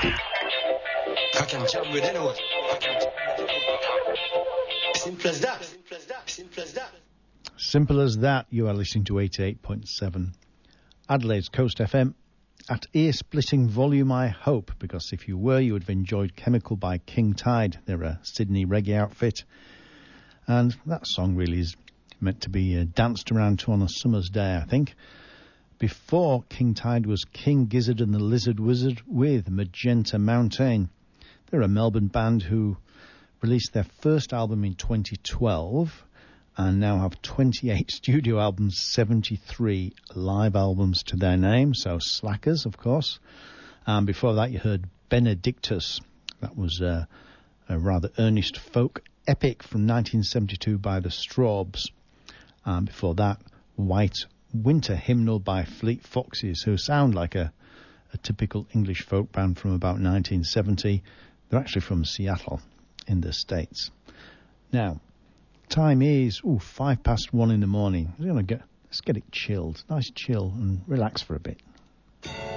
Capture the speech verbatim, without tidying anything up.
I can jam with anyone. I can jam with anyone. Simple as that. Simple as that. Simple as that. Simple as that. You are listening to eighty-eight point seven Adelaide's Coast F M at ear-splitting volume, I hope, because if you were, you would have enjoyed Chemical by King Tide. They're a Sydney reggae outfit, and that song really is meant to be uh, danced around to on a summer's day, I think. Before King Tide was King Gizzard and the Lizard Wizard with Magenta Mountain. They're a Melbourne band who released their first album in twenty twelve and now have twenty-eight studio albums, seventy-three live albums to their name, so slackers, of course. And before that, you heard Benedictus. That was uh, a rather earnest folk epic from nineteen seventy-two by the Strawbs. And before that, White Winter Hymnal by Fleet Foxes, who sound like a, a typical English folk band from about nineteen seventy. They're actually from Seattle in the States. Now, time is ooh, five past one in the morning. We're gonna get, let's get it chilled. Nice chill and relax for a bit.